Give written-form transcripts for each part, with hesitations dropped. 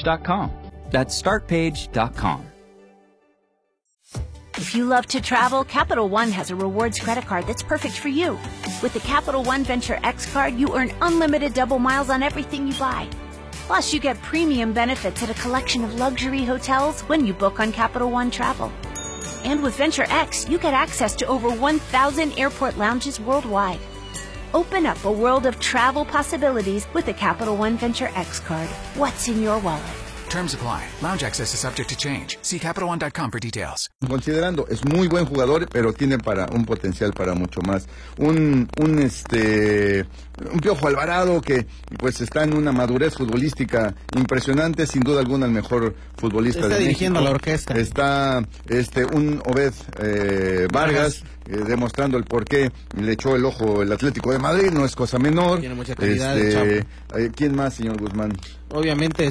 startpage.com. That's startpage.com. If you love to travel, Capital One has a rewards credit card that's perfect for you. With the Capital One Venture X card, you earn unlimited double miles on everything you buy. Plus, you get premium benefits at a collection of luxury hotels when you book on Capital One Travel. And with Venture X, you get access to over 1,000 airport lounges worldwide. Open up a world of travel possibilities with the Capital One Venture X card. What's in your wallet? Terms apply. Lounge access is subject to change. See CapitalOne.com for details. Considerando, es muy buen jugador, pero tiene un potencial para mucho más. Un Piojo Alvarado que pues está en una madurez futbolística impresionante, sin duda alguna el mejor futbolista de México. Está dirigiendo la orquesta. Está un Obed Vargas. Demostrando el por qué le echó el ojo el Atlético de Madrid, no es cosa menor. Tiene mucha calidad el Chapo. ¿Quién más, señor Guzmán? Obviamente,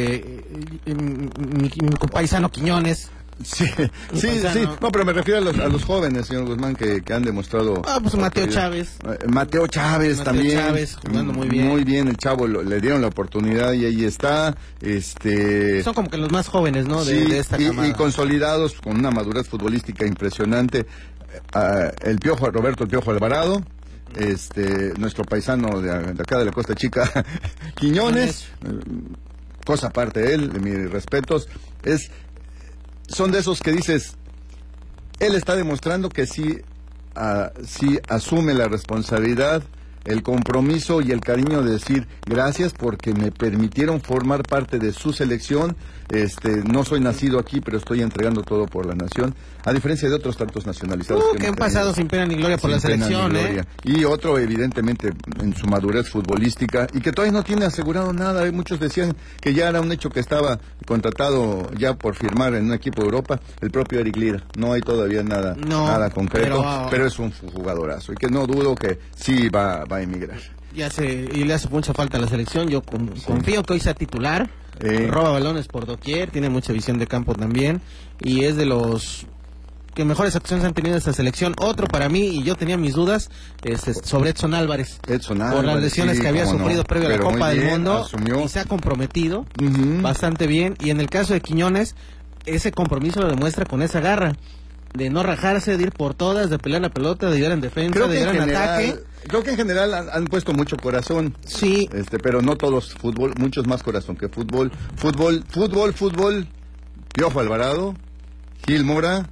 mi compaisano Quiñones. Sí. No, pero me refiero a los jóvenes, señor Guzmán, que han demostrado. Pues Mateo Chávez. Mateo Chávez también. Chávez jugando muy bien. Muy bien, el chavo le dieron la oportunidad y ahí está. Son como que los más jóvenes, ¿no? Sí, de esta camada. Y consolidados con una madurez futbolística impresionante. El Piojo, Roberto el Piojo Alvarado, nuestro paisano de acá de la Costa Chica, Quiñones, cosa aparte de él, de mis respetos, son de esos que dices, él está demostrando que sí asume la responsabilidad, el compromiso y el cariño de decir gracias porque me permitieron formar parte de su selección. No soy nacido aquí, pero estoy entregando todo por la nación, a diferencia de otros tantos nacionalizados que han pasado sin pena ni gloria por la selección, Y otro, evidentemente, en su madurez futbolística, y que todavía no tiene asegurado nada. Muchos decían que ya era un hecho que estaba contratado ya por firmar en un equipo de Europa, el propio Eric Lira. No hay todavía nada concreto, pero es un jugadorazo, y que no dudo que sí va a emigrar. Y le hace mucha falta a la selección. Yo confío que hoy sea titular. Roba balones por doquier, tiene mucha visión de campo también, y es de los que mejores acciones han tenido esta selección. Otro para mí, y yo tenía mis dudas, sobre Edson Álvarez. Por las lesiones que había sufrido previo a la Copa del Mundo, y se ha comprometido bastante bien. Y en el caso de Quiñones, ese compromiso lo demuestra con esa garra de no rajarse, de ir por todas, de pelear la pelota, de llegar en defensa, de llegar en ataque. Creo que en general han puesto mucho corazón. Sí. Pero no todos fútbol, muchos más corazón que fútbol. Fútbol. Piojo Alvarado, Gil Mora,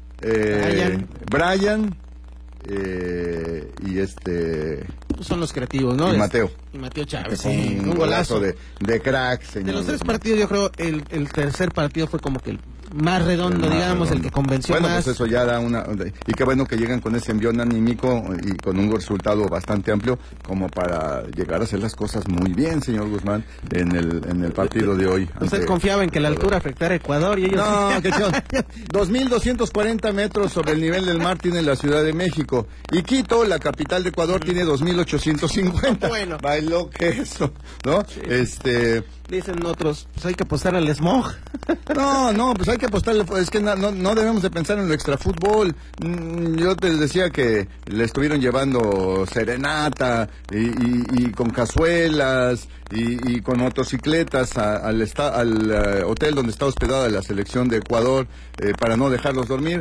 Brian, y son los creativos, ¿no? Y Mateo. Y Mateo Chávez, un golazo de crack, señor. De los tres partidos, yo creo, el tercer partido fue como que el más redondo, el que convenció más. Bueno, pues eso ya da y qué bueno que llegan con ese envión anímico y con un resultado bastante amplio como para llegar a hacer las cosas muy bien, señor Guzmán, en el partido de hoy. ¿Usted confiaba en que la altura afectara a Ecuador y ellos? No, que son 2.240 metros sobre el nivel del mar tiene la Ciudad de México, y Quito, la capital de Ecuador, tiene 2.850. Bueno. Bailó que eso, ¿no? Sí. Dicen otros, pues hay que apostar al smog. No, pues hay que apostarle, es que no debemos de pensar en lo extrafútbol. Yo te decía que le estuvieron llevando serenata y con cazuelas y con motocicletas al hotel donde está hospedada la selección de Ecuador, para no dejarlos dormir.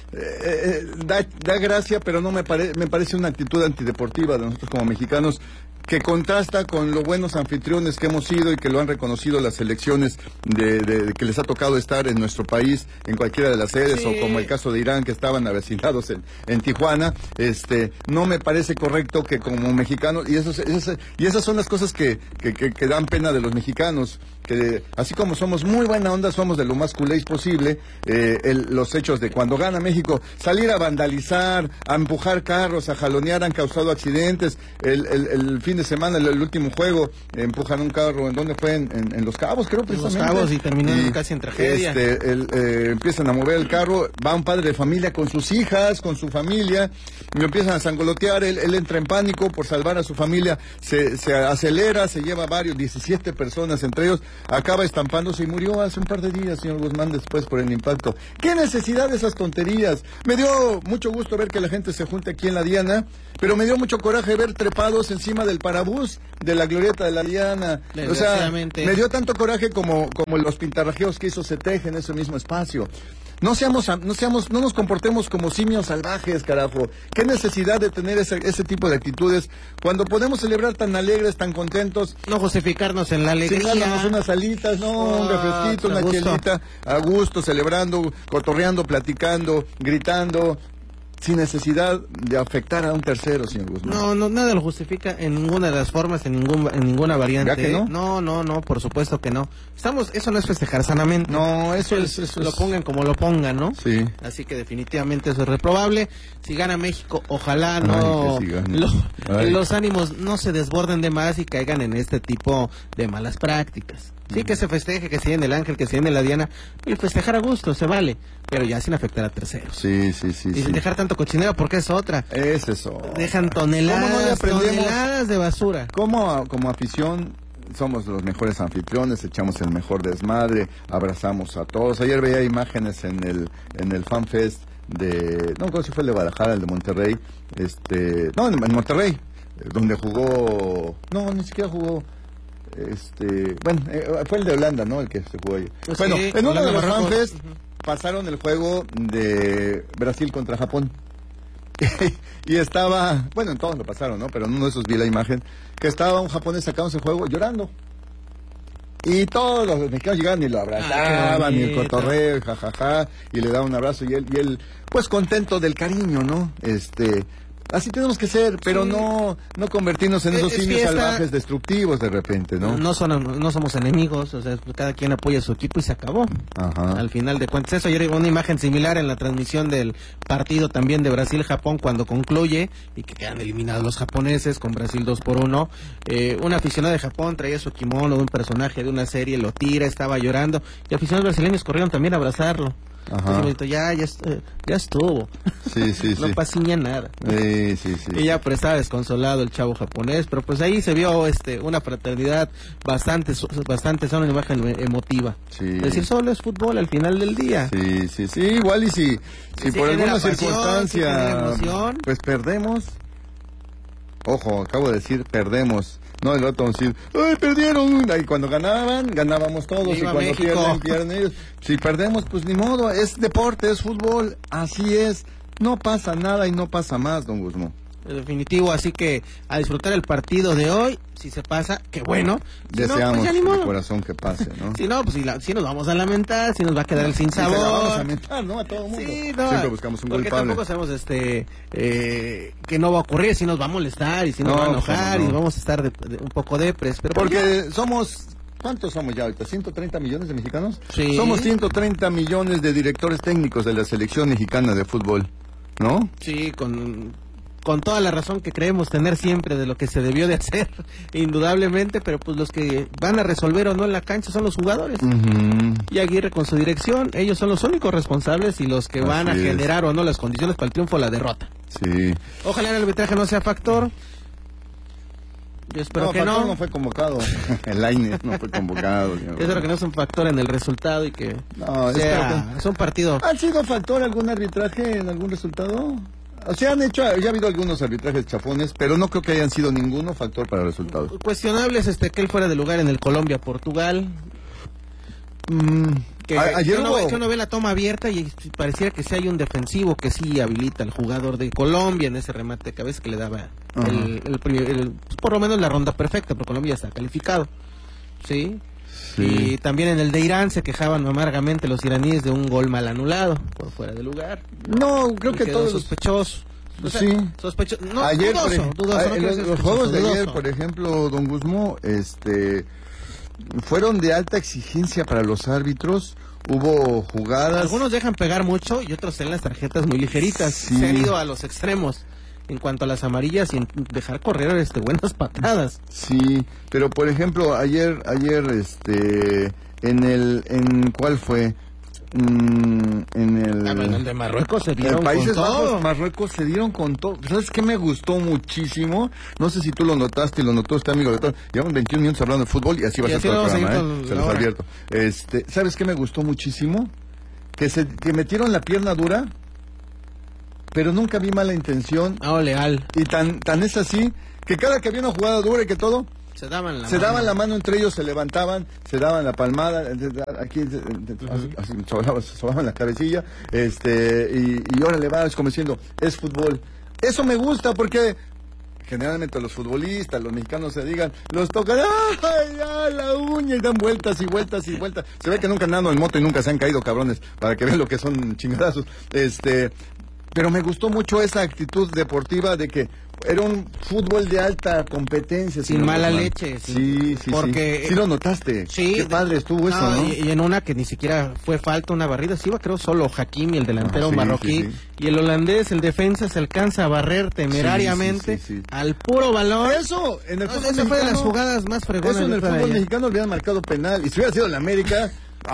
Da gracia, pero no me parece una actitud antideportiva de nosotros como mexicanos, que contrasta con los buenos anfitriones que hemos sido y que lo han reconocido las selecciones de que les ha tocado estar en nuestro país, en cualquiera de las sedes, o como el caso de Irán, que estaban avecinados en Tijuana. No me parece correcto que como mexicanos, y esas son las cosas que dan pena de los mexicanos, que así como somos muy buena onda, somos de lo más culés posible. Los hechos de cuando gana México, salir a vandalizar, a empujar carros, a jalonear, han causado accidentes. El fin de semana, el último juego, empujan un carro, ¿en dónde fue? En Los Cabos, creo, precisamente. Los Cabos, y terminaron casi en tragedia. Empiezan a mover el carro, va un padre de familia con sus hijas, con su familia, y lo empiezan a sangolotear. Él entra en pánico por salvar a su familia, se acelera, se lleva 17 personas, entre ellos acaba estampándose y murió hace un par de días, señor Guzmán, después por el impacto. ¿Qué necesidad de esas tonterías? Me dio mucho gusto ver que la gente se junte aquí en la Diana, pero me dio mucho coraje ver trepados encima del parabús de la glorieta de la Diana. O sea, me dio tanto coraje como los pintarrajeos que hizo CETEG en ese mismo espacio. No nos comportemos como simios salvajes, carajo. ¿Qué necesidad de tener ese tipo de actitudes cuando podemos celebrar tan alegres, tan contentos? No justificarnos en la alegría. Chingarnos unas alitas, un refresquito, una chelita, a gusto, celebrando, cotorreando, platicando, gritando, sin necesidad de afectar a un tercero, señor Guzmán. No, nada lo justifica en ninguna de las formas, en ninguna variante. ¿Ya que no? No, por supuesto que no. Eso no es festejar sanamente. No, eso lo pongan como lo pongan, ¿no? Sí. Así que definitivamente eso es reprobable. Si gana México, ojalá los ánimos no se desborden de más y caigan en este tipo de malas prácticas. Sí, que se festeje, que se llene el ángel, que se llene la Diana, y festejar a gusto, se vale, pero ya sin afectar a terceros. Sí. Y sin dejar tanto cochinero, porque es otra. Es eso. Dejan toneladas de basura. Como afición somos los mejores anfitriones, echamos el mejor desmadre, abrazamos a todos. Ayer veía imágenes en el Fan Fest no creo si fue el de Guadalajara, el de Monterrey, en Monterrey, donde jugó, ni siquiera jugó. Fue el de Holanda, ¿no? El que se jugó ahí. Sí, bueno, en uno de los FanFest pasaron el juego de Brasil contra Japón. Y estaba, en todos lo pasaron, ¿no? Pero en uno de esos vi la imagen, que estaba un japonés sacándose el juego llorando. Y todos los mexicanos llegaban y lo abrazaban, y el cotorreo, jajaja, y le daban un abrazo, y él, pues contento del cariño, ¿no? Así tenemos que ser, pero sí. no convertirnos en esos simios salvajes destructivos de repente, ¿no? No somos enemigos, o sea, cada quien apoya a su equipo y se acabó. Ajá. Al final de cuentas, eso, ayer una imagen similar en la transmisión del partido también de Brasil-Japón cuando concluye y que quedan eliminados los japoneses con Brasil 2-1. Un aficionado de Japón traía su kimono de un personaje de una serie, lo tira, estaba llorando y aficionados brasileños corrieron también a abrazarlo. Ajá. Ya estuvo. Sí. No pasiña nada. Sí. Y ya pues estaba desconsolado el chavo japonés, pero pues ahí se vio una fraternidad bastante sana, una imagen emotiva. Sí. Es decir, solo es fútbol al final del día. Sí, igual y si por alguna circunstancia pues perdemos. Ojo, acabo de decir perdemos. No, el otro decir, ¡ay, perdieron! Y cuando ganábamos todos. ¡Viva y cuando México! pierden ellos. Si perdemos, pues ni modo, es deporte, es fútbol, así es. No pasa nada y no pasa más, don Guzmán. Definitivo, así que a disfrutar el partido de hoy, si se pasa, qué bueno. Deseamos no, pues de corazón que pase, ¿no? Si no, pues si nos vamos a lamentar, si nos va a quedar el sinsabor. Se la vamos a lamentar, ¿no? A todo el mundo. Sí, no, siempre buscamos un culpable. Porque tampoco sabemos que no va a ocurrir, si nos va a molestar y si nos va a enojar y vamos a estar un poco depres. Pero porque somos... ¿Cuántos somos ya ahorita? ¿130 millones de mexicanos? Sí. Somos 130 millones de directores técnicos de la selección mexicana de fútbol, ¿no? Sí, con toda la razón que creemos tener siempre de lo que se debió de hacer, indudablemente, pero pues los que van a resolver o no en la cancha son los jugadores. Uh-huh. Y Aguirre con su dirección, ellos son los únicos responsables y los que van a generar o no las condiciones para el triunfo o la derrota. Sí. Ojalá el arbitraje no sea factor. Yo espero que no. No fue convocado. El Lainez no fue convocado. Yo espero que no sea un factor en el resultado y que es un partido. ¿Ha sido factor algún arbitraje en algún resultado? O sea, ya ha habido algunos arbitrajes chafones, pero no creo que hayan sido ninguno factor para el resultado. Cuestionables que él fuera de lugar en el Colombia-Portugal. Ayer uno ve la toma abierta y pareciera que sí hay un defensivo que sí habilita al jugador de Colombia en ese remate de cabeza que le daba por lo menos la ronda perfecta, porque Colombia está calificado. ¿Sí? Y también en el de Irán se quejaban amargamente los iraníes de un gol mal anulado por fuera de lugar. No, creo que todos sospechosos. Sospechoso. No, ayer, dudoso, los juegos de ayer, por ejemplo, don Guzmán, fueron de alta exigencia para los árbitros. Hubo jugadas. Algunos dejan pegar mucho y otros tienen las tarjetas muy ligeritas. Sí. Se han ido a los extremos en cuanto a las amarillas y dejar correr buenas patadas. Sí, pero por ejemplo, ayer ¿cuál fue? en el de Marruecos se dieron Países con todo. Bajos, Marruecos se dieron con todo. ¿Sabes qué me gustó muchísimo? No sé si tú lo notaste y lo notó este amigo de todo. Llevamos 21 minutos hablando de fútbol y así va a ser todo el programa, se los advierto. ¿Sabes qué me gustó muchísimo? Que metieron la pierna dura, pero nunca vi mala intención. Leal. Y tan es así que cada que había una jugada dura y que todo, se daban la mano entre ellos, se levantaban, se daban la palmada, aquí así, sobaban la cabecilla, y ahora le vas como diciendo, es fútbol. Eso me gusta porque generalmente los futbolistas, los mexicanos se digan, los tocan, ¡ay, ya, la uña! Y dan vueltas y vueltas y vueltas. Se ve que nunca han andado en moto y nunca se han caído, cabrones, para que vean lo que son chingadazos. Pero me gustó mucho esa actitud deportiva de que era un fútbol de alta competencia. Sin mala leche. Sí. Porque sí lo notaste. Sí. Qué padre estuvo eso, ¿no? Y en una que ni siquiera fue falta, una barrida, sí iba creo solo Hakimi, el delantero marroquí, sí. Y el holandés, el defensa, se alcanza a barrer temerariamente al puro balón. Eso, en el fútbol fue de las jugadas más fregonas. Eso en el fútbol mexicano le habían marcado penal. Y si hubiera sido en América...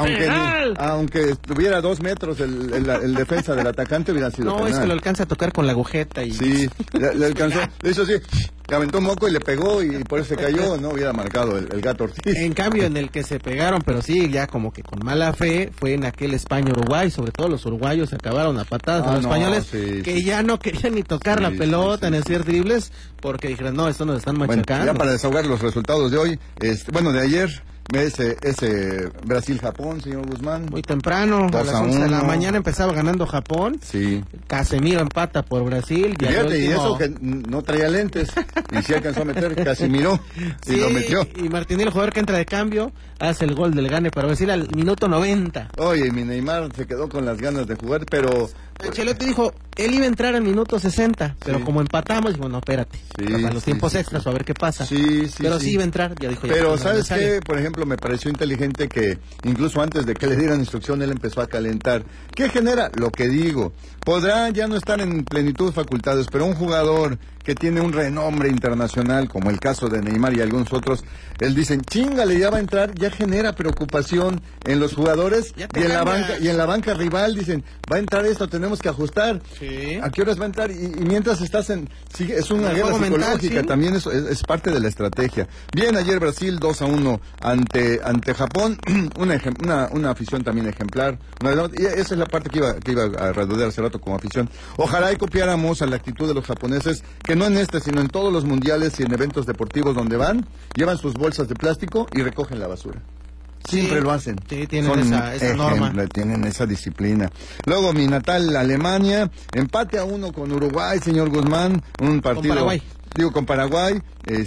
Aunque estuviera 2 metros el defensa del atacante, hubiera sido penal. Es que lo alcanza a tocar con la agujeta y... Sí, le alcanzó, le hizo así, le aventó un moco y le pegó y por eso se cayó, no hubiera marcado el Gato Ortiz. En cambio, en el que se pegaron, pero sí, ya como que con mala fe, fue en aquel España-Uruguay, sobre todo los uruguayos se acabaron a patadas a los españoles, que ya no querían ni tocar la pelota, ni hacer dribles, porque dijeron, no, esto nos están machacando. Ya para desahogar los resultados de hoy, de ayer... Ese Brasil-Japón, señor Guzmán. Muy temprano, a las 11 de la mañana empezaba ganando Japón. Sí. Casemiro empata por Brasil. Y fíjate, y eso que no traía lentes. Y sí alcanzó a meter Casemiro. Y lo metió. Y Martinelli, el jugador que entra de cambio, hace el gol del gane para Brasil al minuto 90. Oye, mi Neymar se quedó con las ganas de jugar, pero... Ancelotti dijo, él iba a entrar al minuto 60, pero como empatamos, dijo, no, espérate, a los tiempos extras, a ver qué pasa. Pero sí iba a entrar, ya dijo. Pero ¿sabes qué? Por ejemplo, me pareció inteligente que incluso antes de que le dieran instrucción, él empezó a calentar. ¿Qué genera? Lo que digo. Podrá ya no estar en plenitud de facultades, pero un jugador que tiene un renombre internacional, como el caso de Neymar y algunos otros, él dicen, chingale, ya va a entrar, ya genera preocupación en los jugadores y en la banca rival dicen, va a entrar esto, tenemos que ajustar. Sí. ¿A qué horas va a entrar? Y mientras estás es una guerra psicológica, también es parte de la estrategia. Bien, ayer Brasil 2-1 ante Japón, una afición también ejemplar. Y esa es la parte que iba a redondear hace rato como afición. Ojalá y copiáramos a la actitud de los japoneses, que no en sino en todos los mundiales y en eventos deportivos donde van, llevan sus bolsas de plástico y recogen la basura. Siempre lo hacen. Sí, tienen esa norma. Tienen esa disciplina. Luego, mi natal Alemania, empate a 1 con Uruguay, señor Guzmán, un partido... Con Paraguay. Digo, con Paraguay,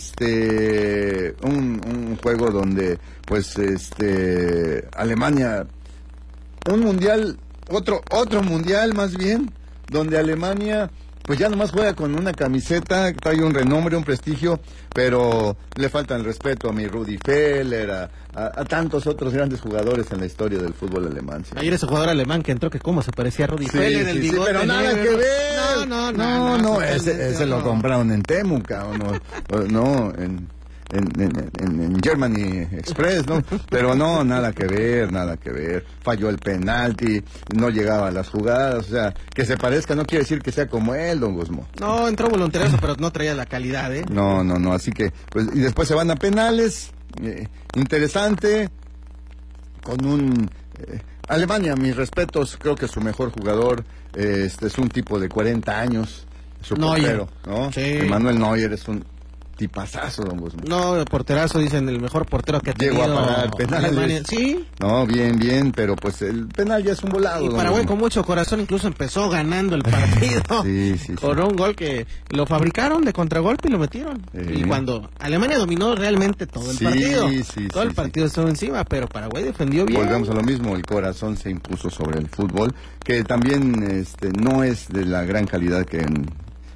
un juego donde, Alemania, un mundial, otro mundial más bien, donde Alemania... Pues ya nomás juega con una camiseta, trae un renombre, un prestigio, pero le falta el respeto a mi Rudi Feller, a tantos otros grandes jugadores en la historia del fútbol alemán. ¿Sí? Ayer ese jugador alemán que entró, que cómo se parecía a Rudi Feller, el bigote. Pero nada que ver. No, ese lo compraron en Temuca, en Germany Express, ¿no? Pero no, nada que ver. Falló el penalti, no llegaba a las jugadas, o sea, que se parezca no quiere decir que sea como él, don Guzmán. No, entró voluntarioso, pero no traía la calidad, ¿eh? No, así que, y después se van a penales, interesante, con un... Alemania, mis respetos, creo que su mejor jugador es un tipo de 40 años, su portero, ¿no? Sí. Emmanuel Neuer es un tipazazo, don Guzmán. No, el porterazo, dicen, el mejor portero que ha tenido. Llegó a parar penales. Alemania. Sí. No, bien, pero pues el penal ya es un volado. Y Paraguay con mucho corazón incluso empezó ganando el partido. Sí. Con un gol que lo fabricaron de contragolpe y lo metieron. Y cuando Alemania dominó realmente todo el partido. Todo el partido estuvo encima, pero Paraguay defendió bien. Volvemos a lo mismo, el corazón se impuso sobre el fútbol, que también no es de la gran calidad que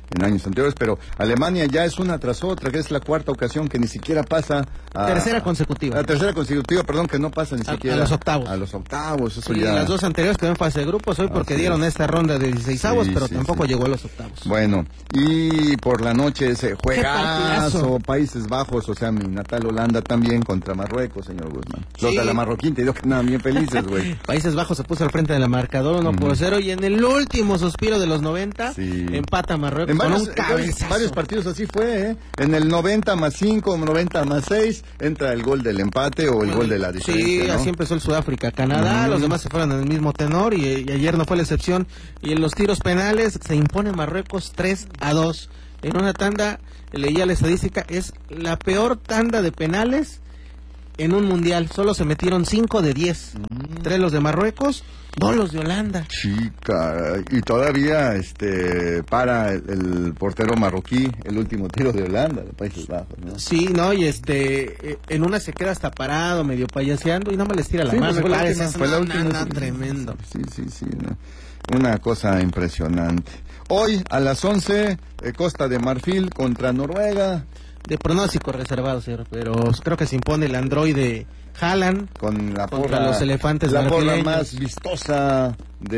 en años anteriores, pero Alemania ya es una tras otra, que es la cuarta ocasión que ni siquiera pasa tercera consecutiva. La tercera consecutiva, perdón, que no pasa ni siquiera a los octavos. A los octavos, eso sí, ya. Las dos anteriores quedó en fase de grupos hoy porque dieron esta ronda de 16avos, pero tampoco llegó a los octavos. Bueno, y por la noche ese juegazo, Países Bajos, o sea, mi natal Holanda también contra Marruecos, señor Guzmán. Los de la Marroquín, te digo que nada, bien felices, güey. Países Bajos se puso al frente de la marcador 1-0 y en el último suspiro de los 90 empata Marruecos con un cabezazo. Varios partidos así fue, ¿eh? En el 90+5, 90+6 entra el gol del empate o el gol de la diferencia. Sí, así empezó el Sudáfrica, Canadá, los demás se fueron en el mismo tenor y ayer no fue la excepción. Y en los tiros penales se impone Marruecos 3-2. En una tanda, leía la estadística, es la peor tanda de penales en un mundial. Solo se metieron 5 de 10. 3 los de Marruecos, 2 los de Holanda. Chica, y todavía para el portero marroquí el último tiro de Holanda, de Países Bajos, ¿no? Sí, no, y en una se queda hasta parado, medio payaseando y no me les tira la mano. Fue la última. Tremendo. Sí, no. Una cosa impresionante. Hoy a las 11, Costa de Marfil contra Noruega. De pronóstico reservado, señor, pero creo que se impone el androide Haaland con la contra los elefantes la marfileños. porra más vistosa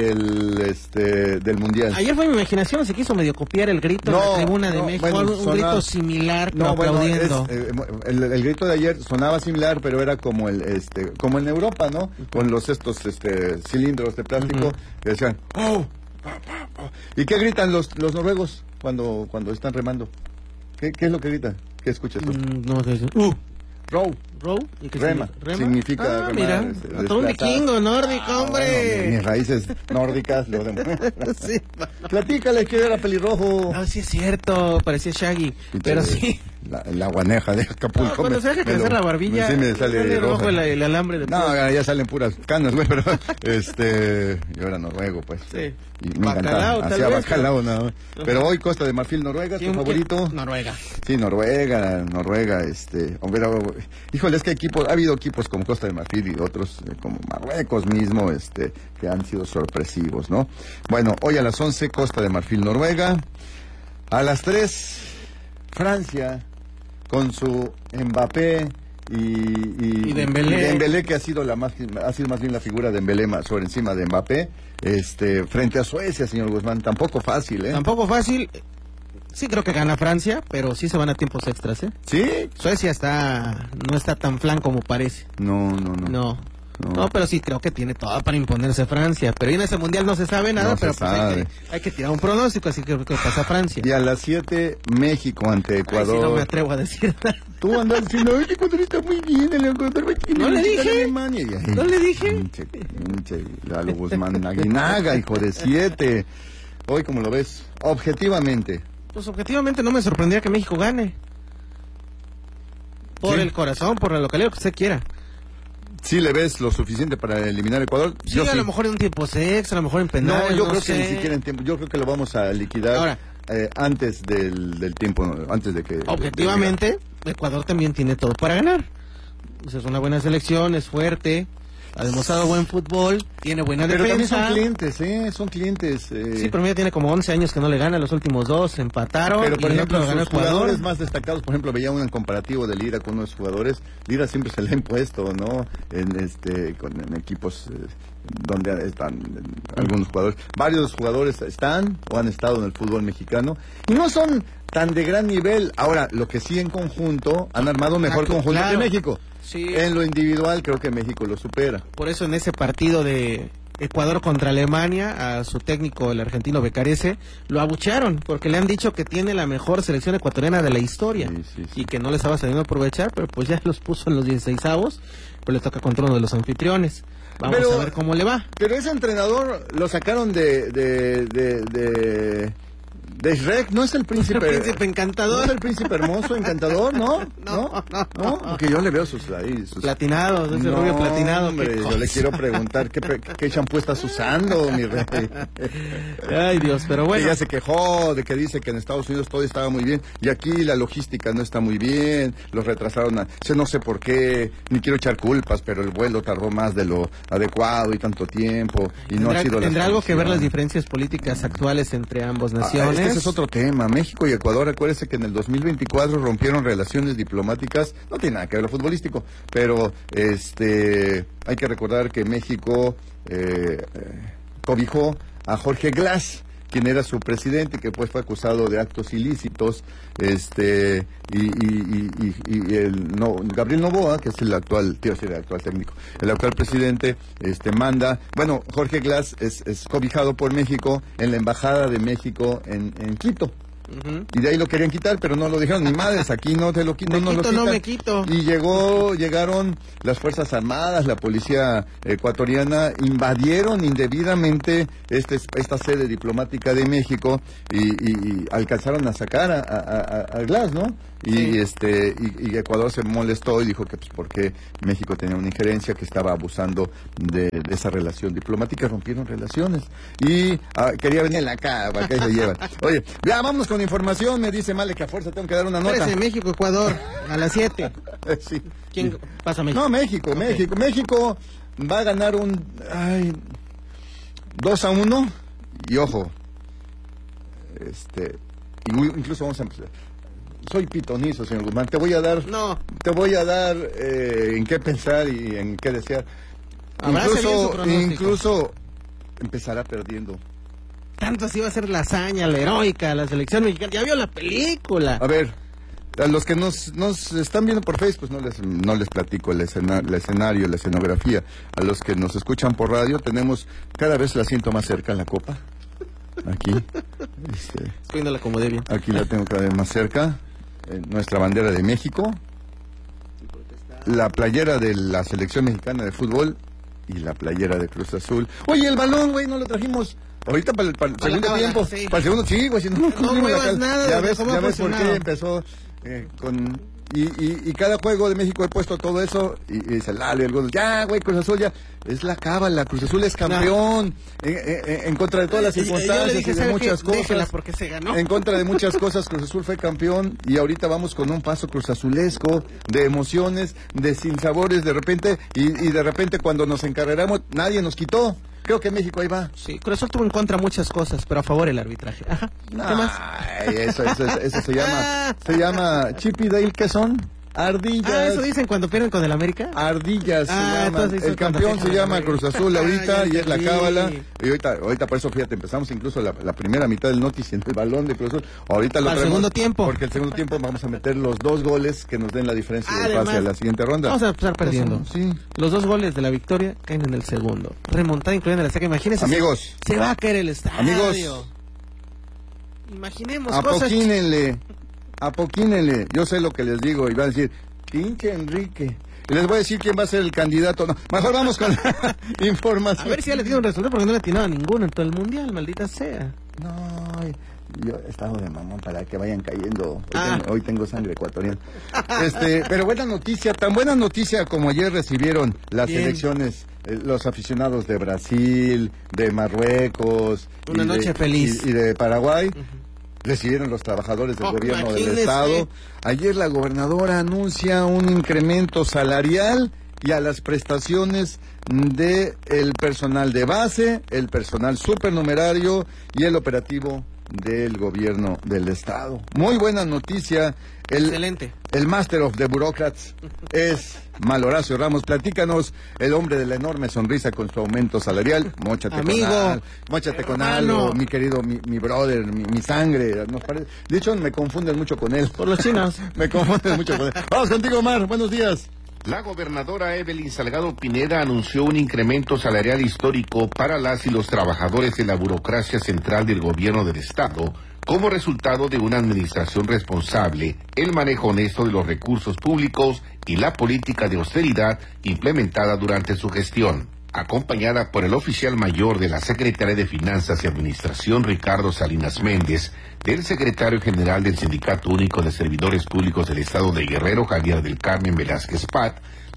del mundial. Ayer fue mi imaginación, se quiso medio copiar el grito en la tribuna de México, un grito similar, pero aplaudiendo. El grito de ayer sonaba similar, pero era como como en Europa, ¿no? Con estos cilindros de plástico que decían ¡oh! ¿Y qué gritan los noruegos cuando están remando? ¿Qué es lo que gritan? ¿Qué escuchas tú? No, row. ¿Y qué rema. Significa remar. Mira, todo un vikingo nórdico, hombre. Mis raíces nórdicas. Sí. Platícale que era pelirrojo. No, sí es cierto, parecía Shaggy, pero sí. La guaneja de Acapulco. Cuando se hace crecer la barbilla, sí me sale rojo el alambre de ya salen puras canas, güey, pero yo era noruego, pues. Sí. Y me encantaba, hacía bacalao nada más. Pero hoy Costa de Marfil, Noruega, ¿tu favorito? Noruega. Sí, Noruega, híjole, es que ha habido equipos como Costa de Marfil y otros como Marruecos mismo, que han sido sorpresivos, ¿no? Bueno, hoy a las 11, Costa de Marfil, Noruega. A las 3, Francia, con su Mbappé y Dembélé, que ha sido más bien la figura de Dembélé sobre encima de Mbappé, frente a Suecia, señor Guzmán, tampoco fácil, ¿eh? Tampoco fácil. Sí creo que gana Francia, pero sí se van a tiempos extras, ¿eh? ¿Sí? Suecia no está tan flan como parece. No, pero sí creo que tiene todo para imponerse Francia. Pero en ese mundial no se sabe nada, pero hay que tirar un pronóstico, así que creo que pasa Francia. Y a las 7, México ante Ecuador. Ay, sí, no me atrevo a decir nada. Tú andas diciendo, el Ecuador está muy bien, el Ecuador va a ¿No le dije? ¿No le dije? Pinche Lalo Guzmán Aguinaga, hijo de 7. Hoy, ¿cómo lo ves? Objetivamente. Pues objetivamente no me sorprendería que México gane. Por el corazón, por la localidad, que usted quiera. ¿Sí le ves lo suficiente para eliminar a Ecuador? Sí, a lo mejor en un tiempo extra, a lo mejor en penales. No, yo creo que ni siquiera en tiempo. Yo creo que lo vamos a liquidar ahora, antes del tiempo, antes de que... Objetivamente, Ecuador también tiene todo para ganar. Es una buena selección, es fuerte, ha demostrado buen fútbol, tiene buena defensa. Pero también son clientes, Sí, pero mira, tiene como 11 años que no le gana, los últimos 2 empataron. Pero por ejemplo, ganó los jugadores más destacados, por ejemplo, veía un comparativo de Lira con unos jugadores. Lira siempre se le ha impuesto, ¿no? En equipos donde están algunos jugadores. Varios jugadores están o han estado en el fútbol mexicano y no son tan de gran nivel. Ahora, lo que sí en conjunto han armado mejor conjunto que México. Sí. En lo individual creo que México lo supera. Por eso en ese partido de Ecuador contra Alemania, a su técnico, el argentino Becarece, lo abuchearon porque le han dicho que tiene la mejor selección ecuatoriana de la historia y que no le estaba saliendo a aprovechar, pero pues ya los puso en los 16avos, pero le toca contra uno de los anfitriones. Vamos a ver cómo le va. Pero ese entrenador lo sacaron de Shrek, ¿no es el príncipe? El príncipe encantador. ¿No es el príncipe hermoso, encantador, no? ¿No? Porque yo le veo sus platinados, ese rubio platinado. Hombre, yo le quiero preguntar qué champú estás usando, mi rey. Ay, Dios, pero bueno. Ella se quejó de que dice que en Estados Unidos todo estaba muy bien y aquí la logística no está muy bien, los retrasaron, no sé por qué, ni quiero echar culpas, pero el vuelo tardó más de lo adecuado y tanto tiempo y no ha sido ¿Tendrá algo que ver las diferencias políticas actuales entre ambas naciones? ese es otro tema. México y Ecuador, acuérdese que en el 2024 rompieron relaciones diplomáticas, no tiene nada que ver lo futbolístico, pero hay que recordar que México cobijó a Jorge Glass, quien era su presidente, que pues fue acusado de actos ilícitos, Gabriel Noboa, que es el actual técnico, el actual presidente, manda, bueno, Jorge Glass es cobijado por México en la embajada de México en Quito. Y de ahí lo querían quitar, pero no lo dijeron, ni madres, aquí no te lo quitan, no me quito. Y llegaron las Fuerzas Armadas, la policía ecuatoriana, invadieron indebidamente esta sede diplomática de México y alcanzaron a sacar a Glass, ¿no? Y y Ecuador se molestó y dijo que pues porque México tenía una injerencia, que estaba abusando de esa relación diplomática, rompieron relaciones y quería venir acá, para que se llevan. Oye, ya vámonos con información, me dice Male que a fuerza tengo que dar una nota. México, Ecuador, a las 7. Sí. ¿Quién pasa México? No, México, okay. México va a ganar 2-1 y ojo, incluso vamos a empezar. Soy pitonizo, señor Guzmán. Te voy a dar en qué pensar y en qué desear. Incluso empezará perdiendo. Tanto así va a ser la hazaña, la heroica, la selección mexicana. Ya vio la película. A ver, a los que nos están viendo por Facebook, pues no les platico el escenario, la escenografía. A los que nos escuchan por radio, tenemos cada vez la siento más cerca en la copa. Aquí. Estoy como debe. Aquí la tengo cada vez más cerca. Nuestra bandera de México, la playera de la selección mexicana de fútbol y la playera de Cruz Azul. Oye, el balón, güey, no lo trajimos ahorita para el segundo tiempo. Sí. Para el segundo, sí, güey, si no muevas nada. Ya ves por qué empezó con... Y cada juego de México he puesto todo eso y dice Lalo y el gol, ya, güey, Cruz Azul ya es la cábala, Cruz Azul es campeón en contra de todas las circunstancias y de muchas cosas, porque se ganó. En contra de muchas cosas Cruz Azul fue campeón y ahorita vamos con un paso cruzazulesco de emociones, de sinsabores de repente y de repente cuando nos encarreramos nadie nos quitó. Creo que México ahí va. Sí, Cruz Azul tuvo en contra muchas cosas, pero a favor el arbitraje. Ajá. ¿Qué más? Eso se llama Chip y Dale, ¿qué son? Ardillas. ¿Eso dicen cuando pierden con el América? Ardillas se llaman. El campeón se llama Cruz Azul ahorita y es la cábala. Y ahorita por eso, fíjate, empezamos incluso la primera mitad del notice en el balón de Cruz Azul. Ahorita lo traemos, segundo tiempo. porque el segundo tiempo vamos a meter los 2 goles que nos den la diferencia de pase a la siguiente ronda. Vamos a empezar perdiendo. Sí. Los 2 goles de la victoria caen en el segundo. Remontada incluyendo la saca. Imagínense. Amigos. Se va a caer el estadio. Amigos. Imaginemos Apoquínenle. Yo sé lo que les digo y van a decir, pinche Enrique. Y les voy a decir quién va a ser el candidato. No, mejor vamos con la información. A ver si ya le tiene un resultado porque no le atinaba a ninguno en todo el mundial, maldita sea. No, yo he estado de mamón para que vayan cayendo. Hoy tengo sangre ecuatoriana. Pero buena noticia, tan buena noticia como ayer recibieron las selecciones, los aficionados de Brasil, de Marruecos. Una noche feliz. Y de Paraguay. Recibieron los trabajadores del gobierno del estado. Ayer la gobernadora anuncia un incremento salarial y a las prestaciones de el personal de base, el personal supernumerario y el operativo del gobierno del estado. Muy buena noticia. Excelente. El Master of the Bureaucrats es Mal Horacio Ramos. Platícanos, el hombre de la enorme sonrisa con su aumento salarial. Móchate con algo, mi querido, mi brother, mi sangre. Nos parece. De hecho, me confunden mucho con él. Por los chinos. Me confunden mucho con él. Vamos contigo, Omar. Buenos días. La gobernadora Evelyn Salgado Pineda anunció un incremento salarial histórico para las y los trabajadores de la burocracia central del gobierno del estado, como resultado de una administración responsable, el manejo honesto de los recursos públicos y la política de austeridad implementada durante su gestión. Acompañada por el oficial mayor de la Secretaría de Finanzas y Administración, Ricardo Salinas Méndez, del secretario general del Sindicato Único de Servidores Públicos del Estado de Guerrero, Javier del Carmen Velázquez Pat,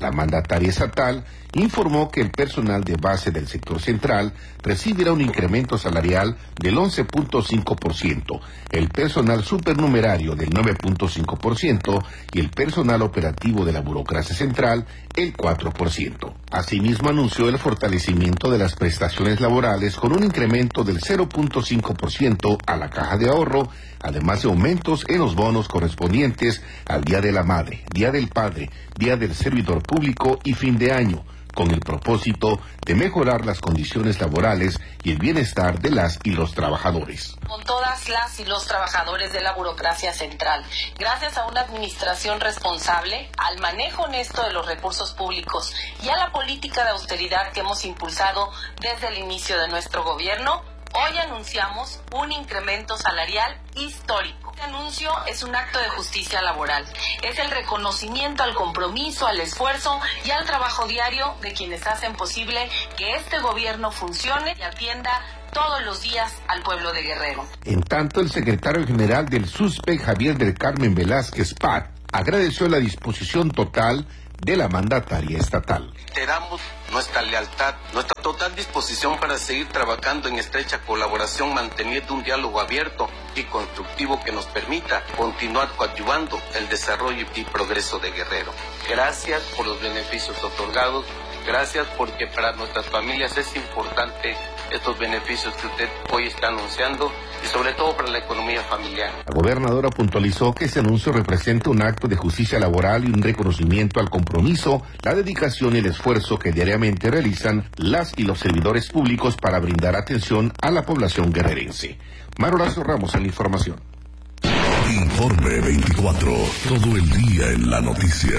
La mandataria estatal informó que el personal de base del sector central recibirá un incremento salarial del 11.5%, el personal supernumerario del 9.5% y el personal operativo de la burocracia central el 4%. Asimismo, anunció el fortalecimiento de las prestaciones laborales con un incremento del 0.5% a la caja de ahorro, además de aumentos en los bonos correspondientes al Día de la Madre, Día del Padre, Día del Servidor Público y fin de año, con el propósito de mejorar las condiciones laborales y el bienestar de las y los trabajadores. Con todas las y los trabajadores de la burocracia central, gracias a una administración responsable, al manejo honesto de los recursos públicos y a la política de austeridad que hemos impulsado desde el inicio de nuestro gobierno, hoy anunciamos un incremento salarial histórico. Este anuncio es un acto de justicia laboral. Es el reconocimiento al compromiso, al esfuerzo y al trabajo diario de quienes hacen posible que este gobierno funcione y atienda todos los días al pueblo de Guerrero. En tanto, el secretario general del SUSPE, Javier del Carmen Velázquez Pat, agradeció la disposición total de la mandataria estatal. Reiteramos nuestra lealtad, nuestra total disposición para seguir trabajando en estrecha colaboración, manteniendo un diálogo abierto y constructivo que nos permita continuar coadyuvando el desarrollo y progreso de Guerrero. Gracias por los beneficios otorgados, gracias porque para nuestras familias es importante estos beneficios que usted hoy está anunciando y sobre todo para la economía familiar. La gobernadora puntualizó que este anuncio representa un acto de justicia laboral y un reconocimiento al compromiso, la dedicación y el esfuerzo que diariamente realizan las y los servidores públicos para brindar atención a la población guerrerense. Mario Horacio Ramos en la información. Informe 24, todo el día en la noticia.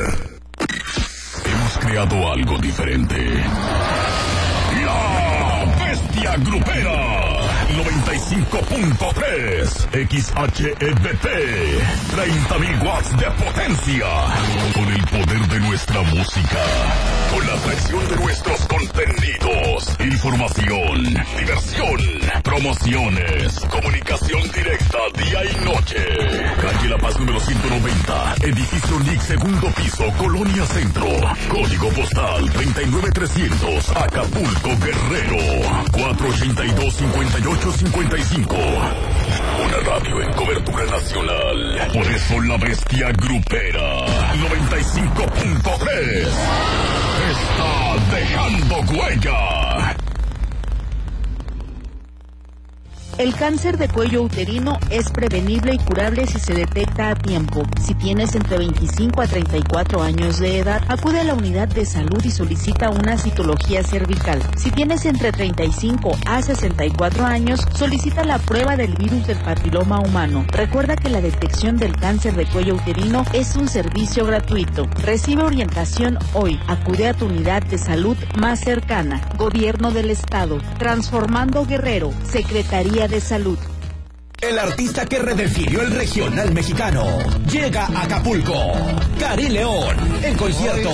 Hemos creado algo diferente. La Bestia Grupera 95.3 XHEBT, 30.000 watts de potencia, con el poder de nuestra música, con la atracción de nuestros contenidos, información, diversión, promociones, comunicación directa día y noche. Calle La Paz número 190, edificio NIC, segundo piso, Colonia Centro, código postal 39300, Acapulco, Guerrero, 482-5855. Una radio en cobertura nacional. Por eso la Bestia Grupera 95.3 está dejando huella. El cáncer de cuello uterino es prevenible y curable si se detecta a tiempo. Si tienes entre 25 a 34 años de edad, acude a la unidad de salud y solicita una citología cervical. Si tienes entre 35 a 64 años, solicita la prueba del virus del papiloma humano. Recuerda que la detección del cáncer de cuello uterino es un servicio gratuito. Recibe orientación hoy. Acude a tu unidad de salud más cercana. Gobierno del Estado. Transformando Guerrero. Secretaría de Salud. El artista que redefinió el regional mexicano llega a Acapulco. Karim León, en concierto.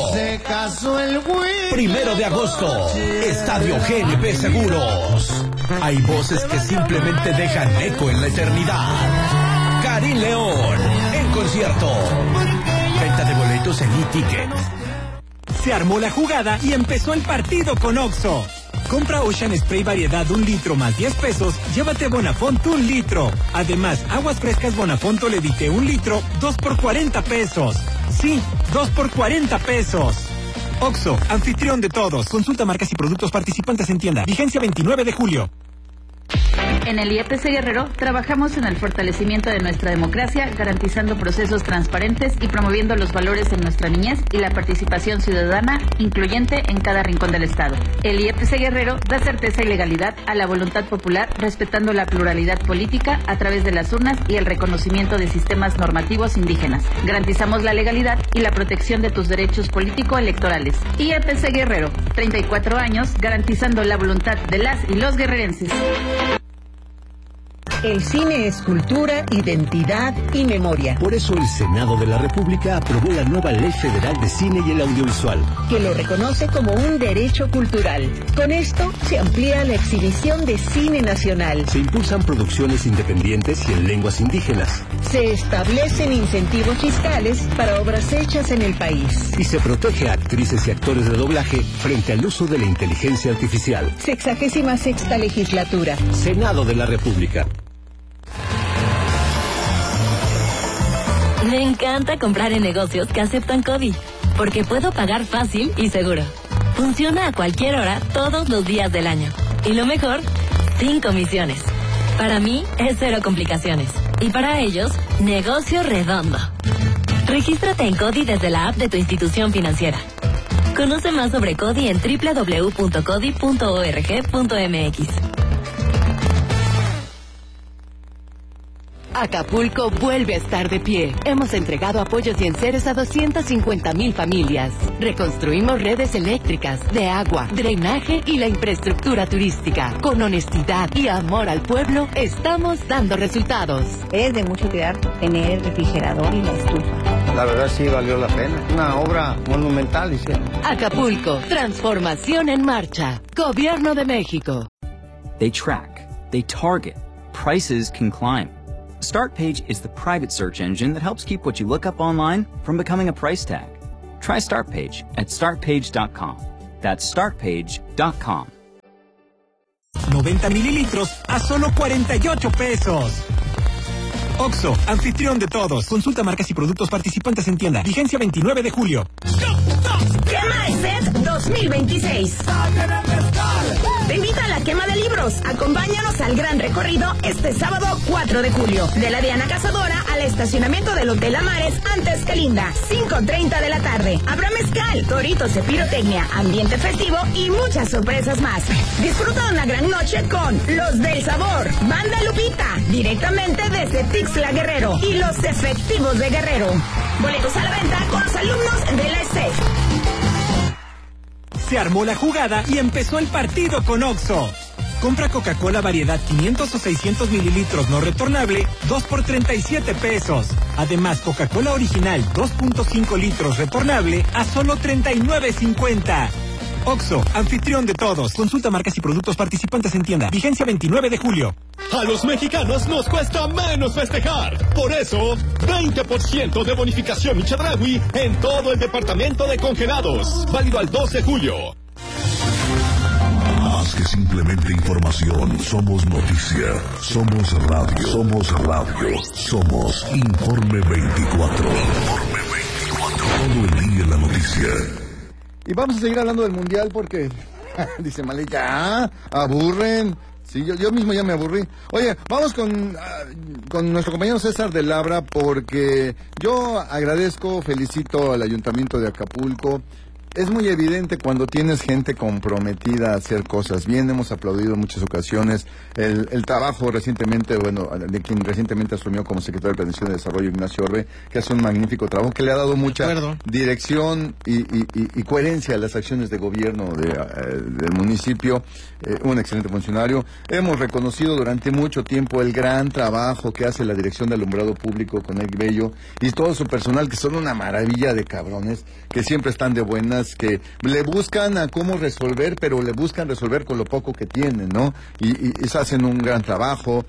1 de agosto, Estadio GNP Seguros. Hay voces que simplemente dejan eco en la eternidad. Karim León, en concierto. Venta de boletos en e-ticket. Se armó la jugada y empezó el partido con Oxxo. Compra Ocean Spray variedad 1 litro más 10 pesos, llévate Bonafont 1 litro. Además, aguas frescas Bonafont Levite 1 litro, 2 por 40 pesos. Sí, 2 por 40 pesos. Oxxo, anfitrión de todos. Consulta marcas y productos participantes en tienda. Vigencia 29 de julio. En el IEPC Guerrero trabajamos en el fortalecimiento de nuestra democracia, garantizando procesos transparentes y promoviendo los valores en nuestra niñez y la participación ciudadana incluyente en cada rincón del Estado. El IEPC Guerrero da certeza y legalidad a la voluntad popular, respetando la pluralidad política a través de las urnas y el reconocimiento de sistemas normativos indígenas. Garantizamos la legalidad y la protección de tus derechos político-electorales. IEPC Guerrero, 34 años garantizando la voluntad de las y los guerrerenses. El cine es cultura, identidad y memoria. Por eso el Senado de la República aprobó la nueva Ley Federal de Cine y el Audiovisual, que lo reconoce como un derecho cultural. Con esto se amplía la exhibición de cine nacional. Se impulsan producciones independientes y en lenguas indígenas. Se establecen incentivos fiscales para obras hechas en el país. Y se protege a actrices y actores de doblaje frente al uso de la inteligencia artificial. 66ª Legislatura. Senado de la República. Me encanta comprar en negocios que aceptan CODI, porque puedo pagar fácil y seguro. Funciona a cualquier hora, todos los días del año. Y lo mejor, sin comisiones. Para mí, es cero complicaciones. Y para ellos, negocio redondo. Regístrate en CODI desde la app de tu institución financiera. Conoce más sobre CODI en www.codi.org.mx. Acapulco vuelve a estar de pie. Hemos entregado apoyos y enseres a 250,000 familias. Reconstruimos redes eléctricas, de agua, drenaje y la infraestructura turística. Con honestidad y amor al pueblo, estamos dando resultados. Es de mucho cuidar tener el refrigerador y la estufa. La verdad sí valió la pena. Una obra monumental hicieron. Acapulco, transformación en marcha. Gobierno de México. They track, they target, prices can climb. StartPage is the private search engine that helps keep what you look up online from becoming a price tag. Try StartPage at startpage.com. That's startpage.com. 90 mililitros a solo 48 pesos. Oxxo, anfitrión de todos. Consulta marcas y productos participantes en tienda. Vigencia 29 de julio. Quema de Set 2026. Te invita a la quema de libros. Acompáñanos al gran recorrido este sábado 4 de julio. De la Diana Cazadora al estacionamiento del Hotel Amares antes que Linda. 5:30 de la tarde. Habrá mezcal, toritos de pirotecnia, ambiente festivo y muchas sorpresas más. Disfruta de una gran noche con Los del Sabor, Banda Lupita, directamente desde Tixla Guerrero y los efectivos de Guerrero. Boletos a la venta con los alumnos de la ESEF. Se armó la jugada y empezó el partido con Oxxo. Compra Coca-Cola variedad 500 o 600 mililitros no retornable, 2 por 37 pesos. Además, Coca-Cola original 2.5 litros retornable a solo 39.50. Oxxo, anfitrión de todos. Consulta marcas y productos participantes en tienda. Vigencia 29 de julio. A los mexicanos nos cuesta menos festejar. Por eso, 20% de bonificación y Chedraui en todo el departamento de congelados. Válido al 2 de julio. Más que simplemente información, somos noticia, somos radio, somos Informe 24. Informe 24. Todo el día en la noticia. Y vamos a seguir hablando del Mundial porque, dice Male, ya, aburren. Sí, yo mismo ya me aburrí. Oye, vamos con nuestro compañero César de Labra porque yo felicito al Ayuntamiento de Acapulco. Es muy evidente cuando tienes gente comprometida a hacer cosas bien. Hemos aplaudido en muchas ocasiones el trabajo recientemente, de quien recientemente asumió como secretario de Planeación y Desarrollo, Ignacio Orbe, que hace un magnífico trabajo, que le ha dado mucha dirección y coherencia a las acciones de gobierno del municipio. Un excelente funcionario. Hemos reconocido durante mucho tiempo el gran trabajo que hace la Dirección de Alumbrado Público con Eric Bello y todo su personal, que son una maravilla de cabrones, que siempre están de buenas, que le buscan a cómo resolver, pero le buscan resolver con lo poco que tienen, ¿no? Y hacen un gran trabajo.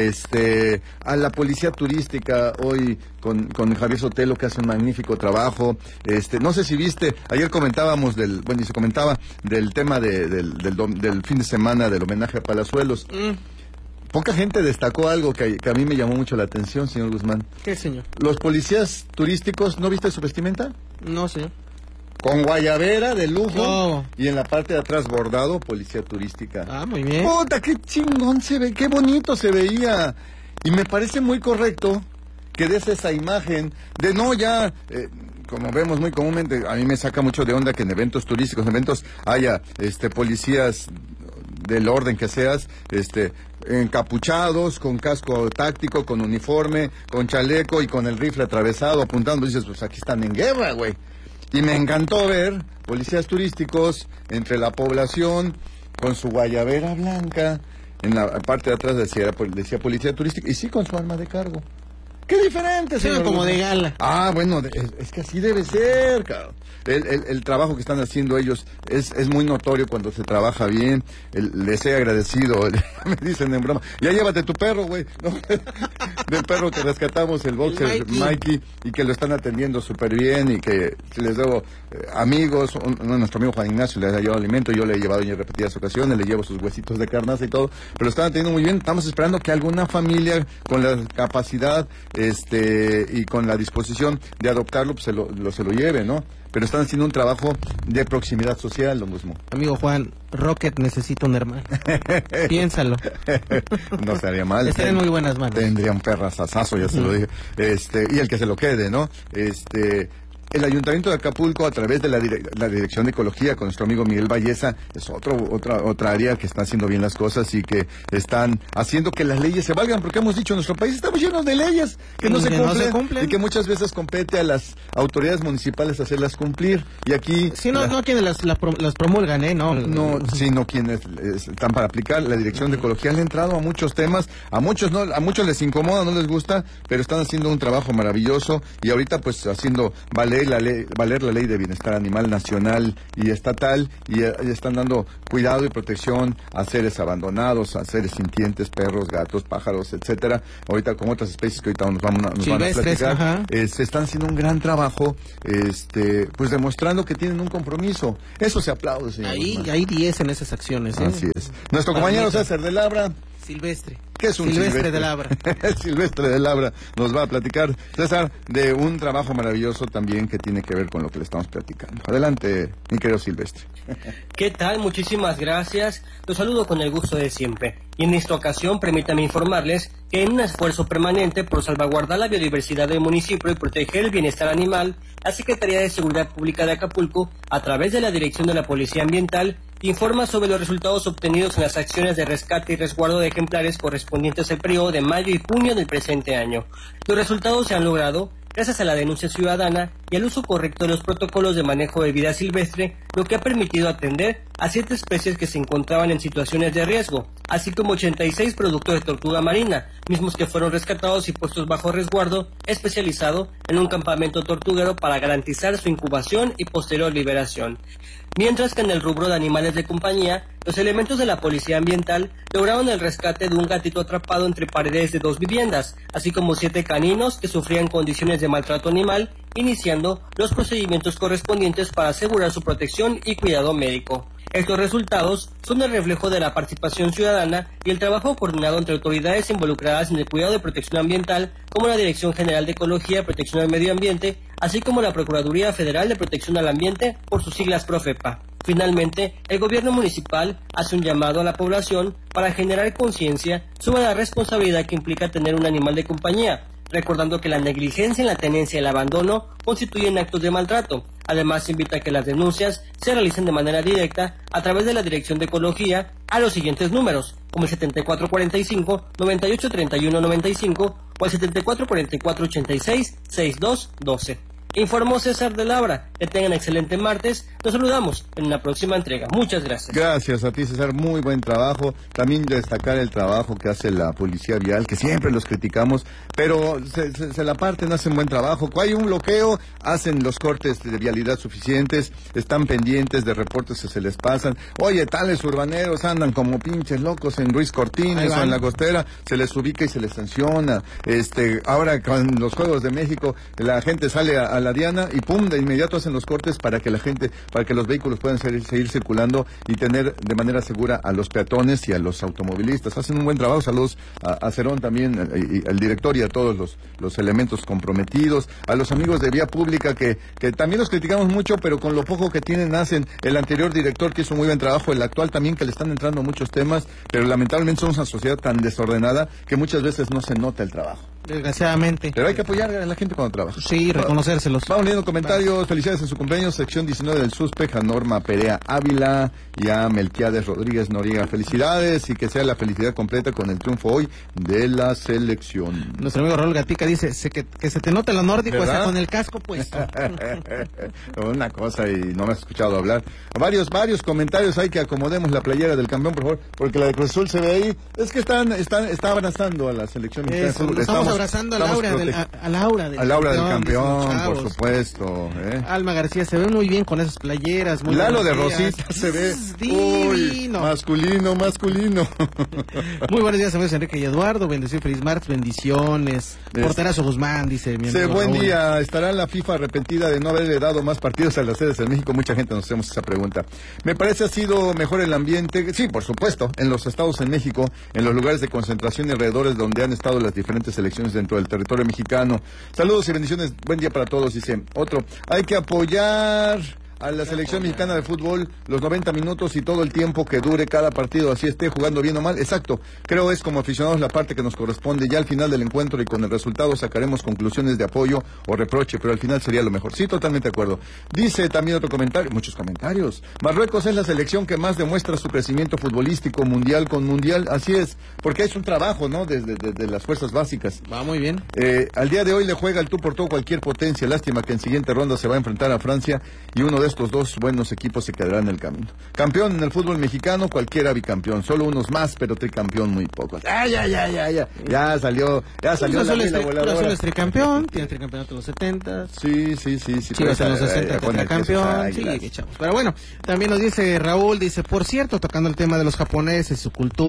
A la policía turística hoy con Javier Sotelo, que hace un magnífico trabajo. No sé si viste, ayer comentábamos se comentaba del tema del fin de semana del homenaje a Palazuelos. Poca gente destacó algo que a mí me llamó mucho la atención, señor Guzmán. ¿Qué, señor? Los policías turísticos, ¿no viste su vestimenta? No, señor. Con guayabera de lujo. Oh. Y en la parte de atrás bordado, policía turística. Ah, muy bien. ¡Puta, qué chingón se ve! ¡Qué bonito se veía! Y me parece muy correcto que des esa imagen de como vemos muy comúnmente, a mí me saca mucho de onda que en eventos turísticos, haya policías del orden que seas, encapuchados, con casco táctico, con uniforme, con chaleco y con el rifle atravesado, apuntando. Dices, pues aquí están en guerra, güey. Y me encantó ver policías turísticos entre la población con su guayabera blanca en la parte de atrás decía policía turística, y sí con su arma de cargo. ¡Qué diferente, señor! Como de gala. Bueno, es que así debe ser, cabrón. El trabajo que están haciendo ellos es muy notorio cuando se trabaja bien. Les he agradecido. Me dicen en broma, ya llévate tu perro, güey. ¿No? Del perro que rescatamos, el boxer Mikey, y que lo están atendiendo súper bien, y que les debo amigos. Nuestro amigo Juan Ignacio le ha llevado alimento, yo le he llevado en repetidas ocasiones, le llevo sus huesitos de carnaza y todo, pero lo están atendiendo muy bien. Estamos esperando que alguna familia con la capacidad y con la disposición de adoptarlo, pues se lo lleve, ¿no? Pero están haciendo un trabajo de proximidad social, lo mismo. Amigo Juan, Rocket necesita un hermano. Piénsalo. No sería mal. Estaría en muy buenas manos. Tendría un perrazazazo, ya se lo dije. Y el que se lo quede, ¿no? El Ayuntamiento de Acapulco, a través de la Dirección de Ecología, con nuestro amigo Miguel Valleza, es otra área que está haciendo bien las cosas y que están haciendo que las leyes se valgan, porque hemos dicho, en nuestro país estamos llenos de leyes que no se cumplen y que muchas veces compete a las autoridades municipales hacerlas cumplir. Y aquí... Sí, no quienes las promulgan, ¿eh? No, sino quienes están para aplicar. La Dirección de Ecología le ha entrado a muchos temas, a muchos les incomoda, no les gusta, pero están haciendo un trabajo maravilloso, y ahorita pues haciendo valer la ley de bienestar animal nacional y estatal, y están dando cuidado y protección a seres abandonados, a seres sintientes, perros, gatos, pájaros, etcétera. Ahorita con otras especies que ahorita nos van a platicar, se están haciendo un gran trabajo, pues demostrando que tienen un compromiso. Eso se aplaude, señor. Hay 10 en esas acciones, ¿eh? Así es. Nuestro compañero César de Labra. Silvestre. ¿Qué es un Silvestre de Labra? Silvestre de Labra nos va a platicar, César, de un trabajo maravilloso también que tiene que ver con lo que le estamos platicando. Adelante, mi querido Silvestre. ¿Qué tal? Muchísimas gracias. Los saludo con el gusto de siempre. Y en esta ocasión, permítanme informarles que en un esfuerzo permanente por salvaguardar la biodiversidad del municipio y proteger el bienestar animal, la Secretaría de Seguridad Pública de Acapulco, a través de la Dirección de la Policía Ambiental, informa sobre los resultados obtenidos en las acciones de rescate y resguardo de ejemplares correspondientes al periodo de mayo y junio del presente año. Los resultados se han logrado gracias a la denuncia ciudadana y al uso correcto de los protocolos de manejo de vida silvestre, lo que ha permitido atender a 7 especies que se encontraban en situaciones de riesgo, así como 86 productos de tortuga marina, mismos que fueron rescatados y puestos bajo resguardo especializado en un campamento tortuguero para garantizar su incubación y posterior liberación. Mientras que en el rubro de animales de compañía, los elementos de la Policía Ambiental lograron el rescate de un gatito atrapado entre paredes de 2 viviendas, así como 7 caninos que sufrían condiciones de maltrato animal, iniciando los procedimientos correspondientes para asegurar su protección y cuidado médico. Estos resultados son el reflejo de la participación ciudadana y el trabajo coordinado entre autoridades involucradas en el cuidado de protección ambiental, como la Dirección General de Ecología y Protección al Medio Ambiente, así como la Procuraduría Federal de Protección al Ambiente, por sus siglas PROFEPA. Finalmente, el gobierno municipal hace un llamado a la población para generar conciencia sobre la responsabilidad que implica tener un animal de compañía, recordando que la negligencia en la tenencia y el abandono constituyen actos de maltrato. Además, invita a que las denuncias se realicen de manera directa a través de la Dirección de Ecología a los siguientes números, como el 7445-983195 o el 744486-6212. Informó César de Labra. Que tengan excelente martes. Nos saludamos en una próxima entrega. Muchas gracias. Gracias a ti, César. Muy buen trabajo. También destacar el trabajo que hace la Policía Vial, que siempre los criticamos, pero se la parten, hacen buen trabajo. Cuando hay un bloqueo, hacen los cortes de vialidad suficientes, están pendientes de reportes que se les pasan. Oye, tales urbaneros andan como pinches locos en Ruiz Cortines o en la Costera, se les ubica y se les sanciona. Ahora con los Juegos de México, la gente sale a la Diana y pum, de inmediato hacen los cortes para que los vehículos puedan seguir circulando y tener de manera segura a los peatones y a los automovilistas. Hacen un buen trabajo. Saludos a Cerón también, al director y a todos los elementos comprometidos, a los amigos de Vía Pública que también los criticamos mucho, pero con lo poco que tienen hacen. El anterior director que hizo muy buen trabajo, el actual también, que le están entrando muchos temas, pero lamentablemente somos una sociedad tan desordenada que muchas veces no se nota el trabajo. Desgraciadamente. Pero hay que apoyar a la gente cuando trabaja. Sí, reconocérselos. Vamos leyendo comentarios. Felicidades en su cumpleaños. Sección 19 del SUSPEC, a Norma Perea Ávila y a Melquiades Rodríguez Noriega. Felicidades y que sea la felicidad completa con el triunfo hoy de la selección. Nuestro amigo Raúl Gatica dice que se te nota lo nórdico, hasta con el casco puesto. Una cosa, y no me has escuchado hablar. Varios comentarios. Hay que acomodemos la playera del campeón, por favor, porque la de Cruz Azul se ve ahí. Es que está abrazando a la selección mexicana. Estamos abrazando al aura del campeón, por supuesto. Alma García se ve muy bien con esas playeras. Muy Lalo de Rosita se ve divino. Masculino. Muy buenos días, amigos Enrique y Eduardo. Bendición, feliz martes, bendiciones. Porterazo Guzmán, dice mi amigo. Buen día. ¿Estará la FIFA arrepentida de no haberle dado más partidos a las sedes en México? Mucha gente nos hacemos esa pregunta. Me parece ha sido mejor el ambiente. Sí, por supuesto, en los estados en México, en los lugares de concentración y alrededores donde han estado las diferentes selecciones dentro del territorio mexicano. Saludos y bendiciones, buen día para todos, dice otro. Hay que apoyar a la selección mexicana de fútbol los 90 minutos y todo el tiempo que dure cada partido, así esté jugando bien o mal. Exacto, creo es como aficionados la parte que nos corresponde. Ya al final del encuentro y con el resultado sacaremos conclusiones de apoyo o reproche, pero al final sería lo mejor. Sí, totalmente de acuerdo. Dice también otro comentario, muchos comentarios. Marruecos es la selección que más demuestra su crecimiento futbolístico mundial con mundial, así es, porque es un trabajo, ¿no? Desde las fuerzas básicas. Va muy bien. Al día de hoy le juega el tú por todo cualquier potencia. Lástima que en siguiente ronda se va a enfrentar a Francia y uno de estos dos buenos equipos se quedará en el camino. Campeón en el fútbol mexicano, cualquiera bicampeón, solo unos más, pero tricampeón muy pocos. Ya salió la voladora. Azul es tricampeón, tiene tricampeonato en los 70. Sí. Chivas en los 60 tricampeón, sí, chavos. Pero bueno, también nos dice Raúl, dice, por cierto, tocando el tema de los japoneses, su cultura.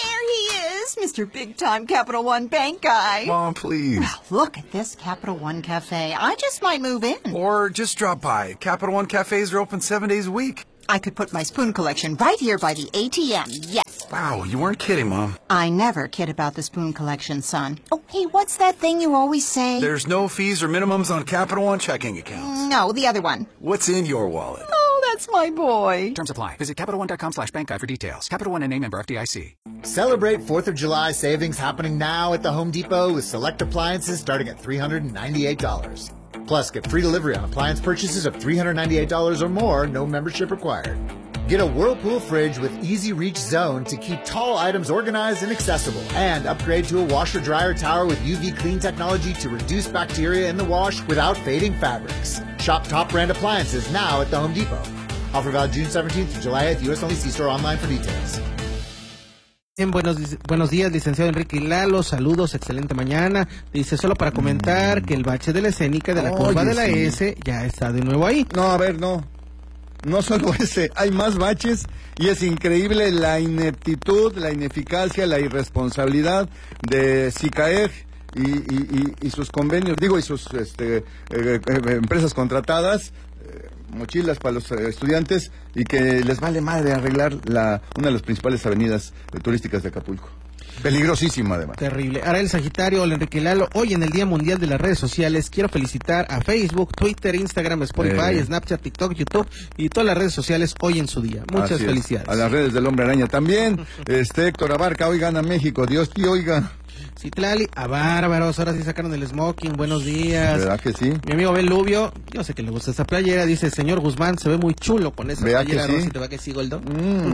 Mr. Big Time Capital One Bank guy. Mom, please. Well, look at this Capital One Cafe. I just might move in. Or just drop by. Capital One cafes are open 7 days a week. I could put my spoon collection right here by the ATM, yes. Wow, you weren't kidding, Mom. I never kid about the spoon collection, son. Oh, hey, what's that thing you always say? There's no fees or minimums on Capital One checking accounts. No, the other one. What's in your wallet? Oh, that's my boy. Terms apply. Visit CapitalOne.com/bank guide for details. Capital One and a member FDIC. Celebrate 4th of July savings happening now at the Home Depot with select appliances starting at $398. Plus, get free delivery on appliance purchases of $398 or more, no membership required. Get a Whirlpool fridge with Easy Reach Zone to keep tall items organized and accessible. And upgrade to a washer-dryer tower with UV clean technology to reduce bacteria in the wash without fading fabrics. Shop top brand appliances now at the Home Depot. Offer valid June 17th to July 8th, U.S. only. See store online for details. Bien, buenos días, licenciado Enrique y Lalo, saludos, excelente mañana. Dice, solo para comentar que el bache de la escénica de la curva de la S ya está de nuevo ahí. No, a ver, no solo ese, hay más baches y es increíble la ineptitud, la ineficacia, la irresponsabilidad de SICAEG y sus convenios, y sus empresas contratadas, mochilas para los estudiantes, y que les vale madre arreglar una de las principales avenidas turísticas de Acapulco. Peligrosísima, además. Terrible. Ahora el Sagitario, el Enrique Lalo, hoy en el Día Mundial de las Redes Sociales, quiero felicitar a Facebook, Twitter, Instagram, Spotify, Snapchat, TikTok, YouTube y todas las redes sociales hoy en su día. Muchas felicidades. A las redes del Hombre Araña también. Héctor Abarca, hoy gana México, Dios te oiga. Citlali, a bárbaros, ahora sí sacaron el smoking, buenos días. ¿Verdad que sí? Mi amigo Ben Lubio, yo sé que le gusta esa playera, dice, señor Guzmán, se ve muy chulo con esa playera, sí? ¿No? Si te va que sí, Goldo.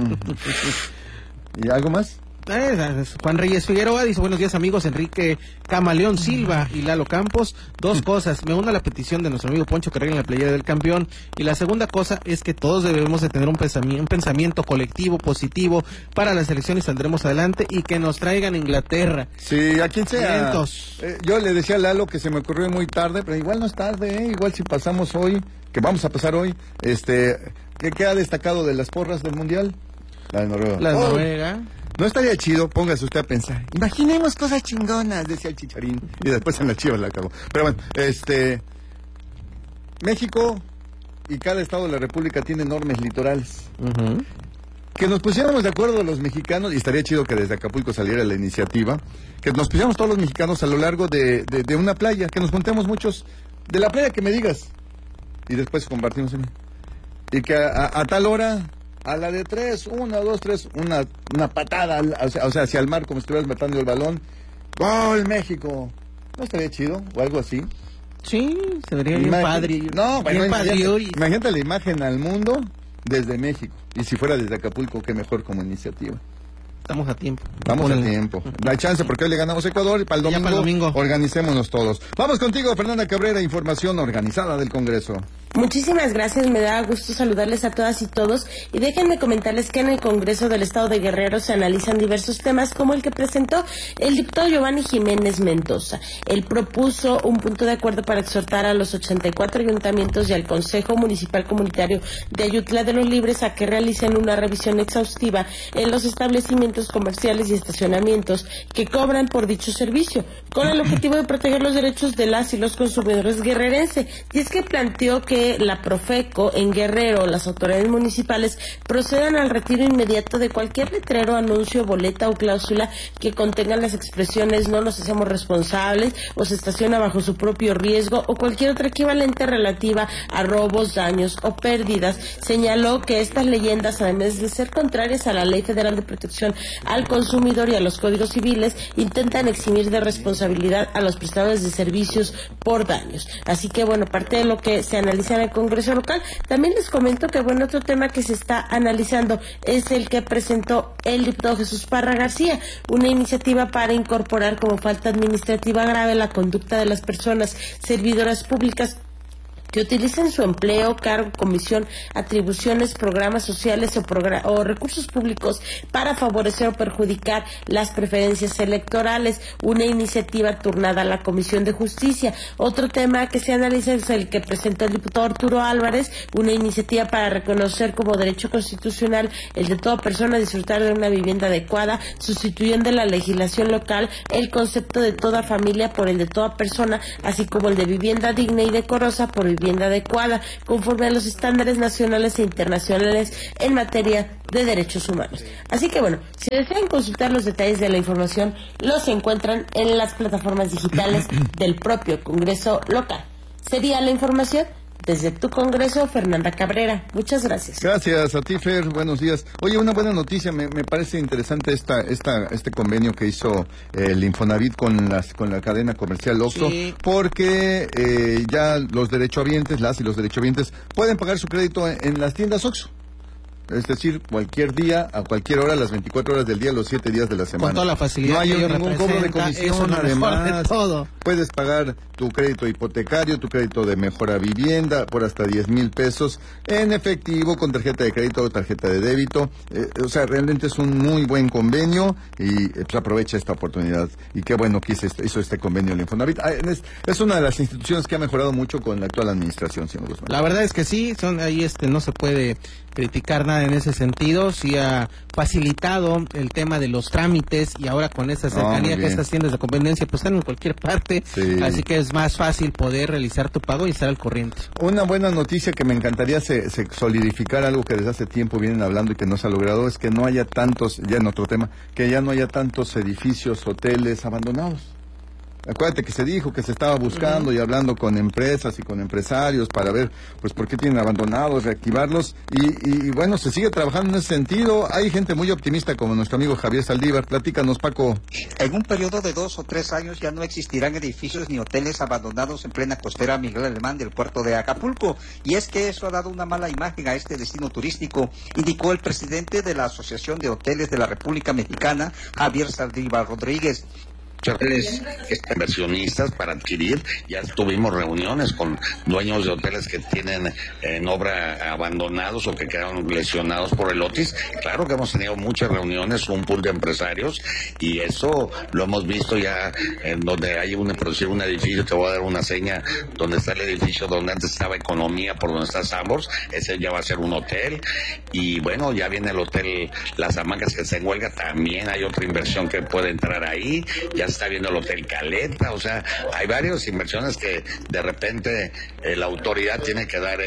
¿Y algo más? Juan Reyes Figueroa dice, buenos días amigos, Enrique Camaleón Silva y Lalo Campos. Dos cosas, me uno a la petición de nuestro amigo Poncho que arreglen la playera del campeón, y la segunda cosa es que todos debemos de tener un pensamiento colectivo positivo para la selección y saldremos adelante, y que nos traigan Inglaterra. Sí, a quien sea. Yo le decía a Lalo que se me ocurrió muy tarde, pero igual no es tarde, igual si pasamos hoy, que vamos a pasar hoy, ¿qué ha destacado de las porras del Mundial? La de Noruega. La de Noruega. No estaría chido, póngase usted a pensar. Imaginemos cosas chingonas, decía el Chicharín. Y después en la Chivas la acabó. Pero bueno, México y cada estado de la República tiene enormes litorales. Que nos pusiéramos de acuerdo los mexicanos, y estaría chido que desde Acapulco saliera la iniciativa, que nos pusiéramos todos los mexicanos a lo largo de una playa, que nos juntemos muchos, de la playa que me digas, y después compartimos y que a tal hora... A la de 3, 1, 2, 3, una patada, o sea, hacia el mar, como si estuvieras metiendo el balón. ¡Gol, México! ¿No estaría chido? O algo así. Sí, se vería bien padre. No, bueno, bien imagínate la imagen al mundo desde México. Y si fuera desde Acapulco, qué mejor como iniciativa. Estamos a tiempo. Estamos a tiempo. Da chance porque hoy le ganamos a Ecuador y para el domingo organicémonos todos. Vamos contigo, Fernanda Cabrera, información organizada del Congreso. Muchísimas gracias, me da gusto saludarles a todas y todos y déjenme comentarles que en el Congreso del Estado de Guerrero se analizan diversos temas como el que presentó el diputado Giovanni Jiménez Mendoza. Él propuso un punto de acuerdo para exhortar a los 84 ayuntamientos y al Consejo Municipal Comunitario de Ayutla de los Libres a que realicen una revisión exhaustiva en los establecimientos comerciales y estacionamientos que cobran por dicho servicio, con el objetivo de proteger los derechos de las y los consumidores guerrerenses. Y es que planteó que la Profeco en Guerrero, las autoridades municipales, procedan al retiro inmediato de cualquier letrero, anuncio, boleta o cláusula que contengan las expresiones "no nos hacemos responsables" o "se estaciona bajo su propio riesgo" o cualquier otra equivalente relativa a robos, daños o pérdidas. Señaló que estas leyendas, además de ser contrarias a la Ley Federal de Protección al Consumidor y a los códigos civiles, intentan eximir de responsabilidad a los prestadores de servicios por daños. Así que, bueno, parte de lo que se analiza en el Congreso local. También les comento que, bueno, otro tema que se está analizando es el que presentó el diputado Jesús Parra García, una iniciativa para incorporar como falta administrativa grave la conducta de las personas servidoras públicas que utilicen su empleo, cargo, comisión, atribuciones, programas sociales o recursos públicos para favorecer o perjudicar las preferencias electorales, una iniciativa turnada a la Comisión de Justicia. Otro tema que se analiza es el que presentó el diputado Arturo Álvarez, una iniciativa para reconocer como derecho constitucional el de toda persona disfrutar de una vivienda adecuada, sustituyendo en la legislación local el concepto de toda familia por el de toda persona, así como el de vivienda digna y decorosa por vivienda adecuada, conforme a los estándares nacionales e internacionales en materia de derechos humanos. Así que, bueno, si desean consultar los detalles de la información, los encuentran en las plataformas digitales del propio Congreso local. Sería la información. Desde tu Congreso, Fernanda Cabrera. Muchas gracias. Gracias a ti, Fer. Buenos días. Oye, una buena noticia. Me parece interesante este convenio que hizo el Infonavit con la cadena comercial Oxxo, sí, porque ya los derechohabientes, las y los derechohabientes, pueden pagar su crédito en las tiendas Oxxo. Es decir, cualquier día, a cualquier hora, las 24 horas del día, los 7 días de la semana. Con toda la facilidad. No hay ningún cobro de comisión, además. De todo. Puedes pagar tu crédito hipotecario, tu crédito de mejora vivienda, por hasta 10,000 pesos, en efectivo, con tarjeta de crédito o tarjeta de débito. O sea, realmente es un muy buen convenio y pues aprovecha esta oportunidad. Y qué bueno que hizo este convenio el Infonavit. Es una de las instituciones que ha mejorado mucho con la actual administración, señor Guzmán. La verdad es que sí, ahí no se puede criticar nada en ese sentido. Sí ha facilitado el tema de los trámites y ahora con esta cercanía que estas tiendas de conveniencia pues están en cualquier parte, sí, así que es más fácil poder realizar tu pago y estar al corriente. Una buena noticia que me encantaría se solidificar, algo que desde hace tiempo vienen hablando y que no se ha logrado, es que no haya tantos, ya en otro tema, que ya no haya tantos edificios, hoteles abandonados. Acuérdate que se dijo que se estaba buscando y hablando con empresas y con empresarios para ver, pues, por qué tienen abandonados, reactivarlos. Y bueno, se sigue trabajando en ese sentido. Hay gente muy optimista como nuestro amigo Javier Saldívar. Platícanos, Paco. En un periodo de 2 o 3 años ya no existirán edificios ni hoteles abandonados en plena costera Miguel Alemán del puerto de Acapulco. Y es que eso ha dado una mala imagen a este destino turístico, indicó el presidente de la Asociación de Hoteles de la República Mexicana, Javier Saldívar Rodríguez. Hoteles inversionistas para adquirir, ya tuvimos reuniones con dueños de hoteles que tienen en obra abandonados o que quedaron lesionados por el Otis. Claro que hemos tenido muchas reuniones, un pool de empresarios, y eso lo hemos visto ya en donde hay un edificio. Te voy a dar una seña donde está el edificio donde antes estaba Economía, por donde está Sambors, ese ya va a ser un hotel. Y bueno, ya viene el hotel Las Hamacas que está en huelga, también hay otra inversión que puede entrar ahí. Ya está viendo el Hotel Caleta, o sea, hay varias inversiones que de repente la autoridad tiene que dar